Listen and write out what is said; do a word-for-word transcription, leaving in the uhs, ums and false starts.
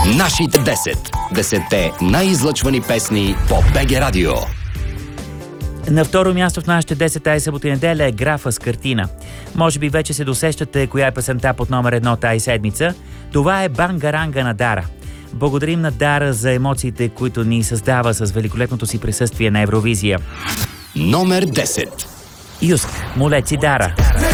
Нашите десет. Десетте най-излъчвани песни по БГ Радио. На второ място в нашите десет тази събота и неделя е Графа с картина. Може би вече се досещате коя е песента под номер едно тази седмица. Това е Бангаранга на Дара. Благодарим на Дара за емоциите, които ни създава с великолепното си присъствие на Евровизия. Номер десет. Юск, молеци Дара.